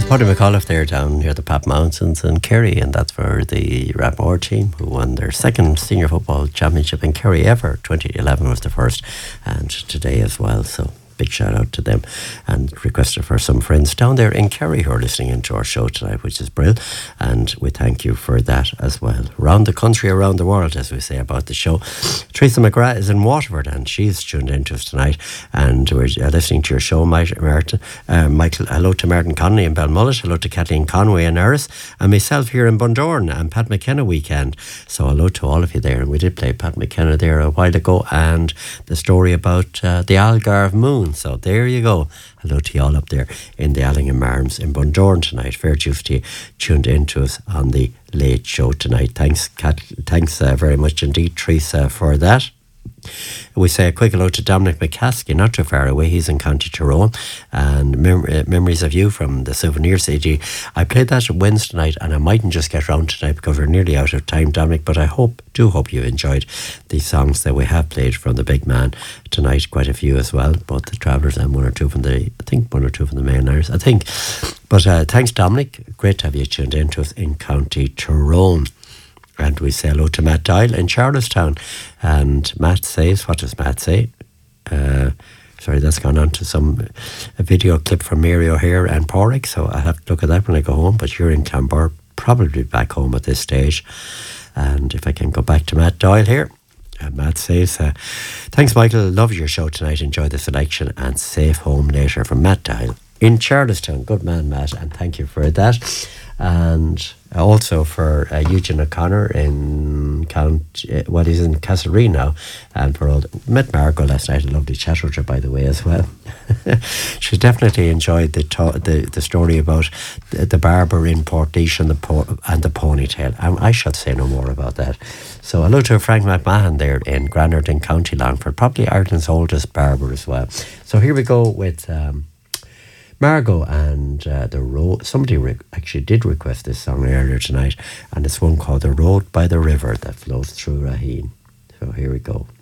Paddy McAuliffe there down near the Pat Mountains in Kerry, and that's for the Rathmore team who won their second senior football championship in Kerry ever. 2011 was the first, and today as well, so big shout out to them, and requested for some friends down there in Kerry who are listening into our show tonight, which is brilliant, and we thank you for that as well. Around the country, around the world, as we say about the show. Teresa McGrath is in Waterford and she's tuned into us tonight, and we're listening to your show, Michael. Hello to Martin Connolly in Belmullet, hello to Kathleen Conway in Erris, and myself here in Bundoran, and Pat McKenna weekend. So hello to all of you there, and we did play Pat McKenna there a while ago, and the story about the Algarve moon. So there you go. Hello to you all up there in the Allingham Arms in Bundoran tonight. Fair dues to you tuned in to us on the late show tonight. Thanks, thanks very much indeed, Teresa, for that. We say a quick hello to Dominic McCaskey, not too far away. He's in County Tyrone, and Memories of You from the Souvenir CD. I played that Wednesday night, and I mightn't just get round tonight because we're nearly out of time, Dominic, but I do hope you enjoyed the songs that we have played from the big man tonight. Quite a few as well, both the Travellers and one or two from the Mainliners, I think. But thanks, Dominic. Great to have you tuned in to us in County Tyrone. And we say hello to Matt Dial in Charlestown. And Matt says, what does Matt say? Sorry, that's gone on to a video clip from Mary O'Hare and Porrick, so I'll have to look at that when I go home. But you're in Clonbur, probably back home at this stage. And if I can go back to Matt Doyle here. Matt says, thanks, Michael. Love your show tonight. Enjoy the selection and safe home later from Matt Dial in Charlestown. Good man, Matt, and thank you for that. And also for Eugene O'Connor in he's in Castlereagh now, and for all met Margot last night. A lovely chat with her, by the way, as well. She definitely enjoyed the story about the barber in Portlaoise and the ponytail. I should say no more about that. So hello to Frank McMahon there in Granardin, County Longford, probably Ireland's oldest barber as well. So here we go with Margot and The Road. Somebody actually did request this song earlier tonight, and it's one called The Road by the River that flows through Raheen. So here we go.